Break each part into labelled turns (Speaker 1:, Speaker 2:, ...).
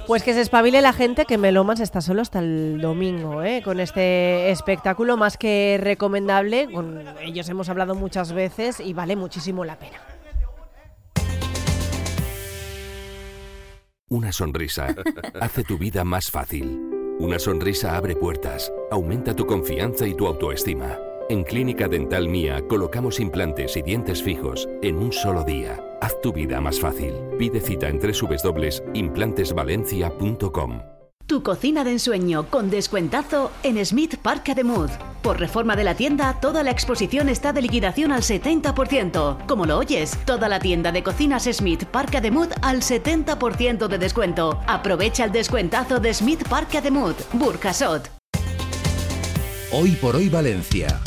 Speaker 1: Pues que se espabile la gente, que Melómans está solo hasta el domingo, con este espectáculo más que recomendable. Con ellos hemos hablado muchas veces y vale muchísimo la pena.
Speaker 2: Una sonrisa hace tu vida más fácil. Una sonrisa abre puertas, aumenta tu confianza y tu autoestima. En Clínica Dental Mía colocamos implantes y dientes fijos en un solo día. Haz tu vida más fácil. Pide cita en www.implantesvalencia.com.
Speaker 3: Tu cocina de ensueño con descuentazo en Smith Parc Ademuz. Por reforma de la tienda, toda la exposición está de liquidación al 70%. Como lo oyes, toda la tienda de cocinas Smith Parc Ademuz al 70% de descuento. Aprovecha el descuentazo de Smith Parc Ademuz, Burjasot.
Speaker 4: Hoy por hoy Valencia.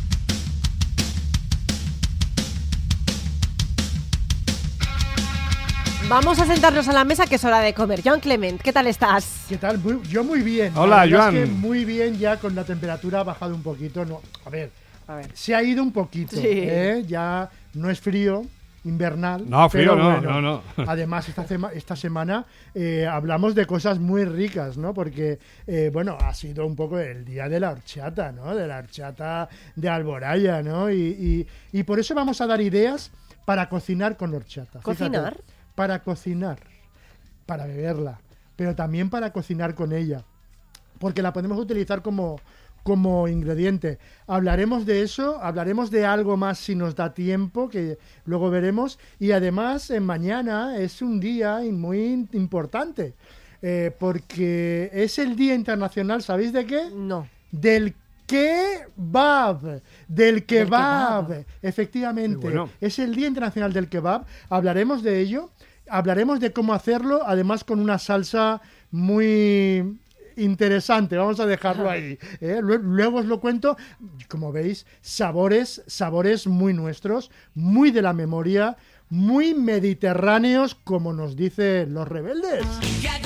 Speaker 1: Vamos a sentarnos a la mesa, que es hora de comer. Joan Clement, ¿qué tal estás?
Speaker 5: ¿Qué tal? Yo muy bien.
Speaker 6: Hola, Joan.
Speaker 5: Es que muy bien, ya con la temperatura ha bajado un poquito. No, a ver, se ha ido un poquito.
Speaker 1: Sí.
Speaker 5: Ya no es frío, invernal.
Speaker 6: No, frío
Speaker 5: pero
Speaker 6: no,
Speaker 5: bueno,
Speaker 6: no.
Speaker 5: Además, esta semana hablamos de cosas muy ricas, ¿no? Porque, ha sido un poco el día de la horchata, ¿no? De la horchata de Alboraya, ¿no? Y por eso vamos a dar ideas para cocinar con horchata.
Speaker 1: ¿Cocinar?
Speaker 5: Fíjate, para cocinar, para beberla, pero también para cocinar con ella, porque la podemos utilizar como ingrediente. Hablaremos de eso, hablaremos de algo más si nos da tiempo, que luego veremos, y además mañana es un día muy importante, porque es el Día Internacional, ¿sabéis de qué?
Speaker 1: No.
Speaker 5: Del kebab, del kebab. Efectivamente,
Speaker 6: bueno.
Speaker 5: Es el Día Internacional del Kebab. Hablaremos de ello, hablaremos de cómo hacerlo, además con una salsa muy interesante, vamos a dejarlo ahí. Luego os lo cuento. Como veis, sabores muy nuestros, muy de la memoria, muy mediterráneos, como nos dicen los rebeldes.